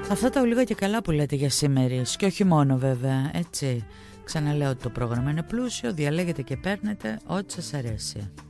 Αυτά τα ολίγα και καλά που λέτε για σήμερις, και όχι μόνο βέβαια, έτσι. Ξαναλέω ότι το πρόγραμμα είναι πλούσιο, διαλέγετε και παίρνετε ό,τι σας αρέσει.